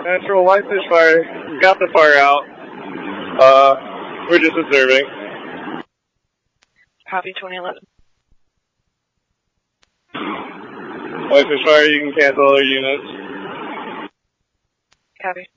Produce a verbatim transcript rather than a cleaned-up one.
Natural Whitefish Fire. Got the fire out. Uh, we're just observing. Copy twenty eleven. Whitefish Fire, you can cancel other units. Copy.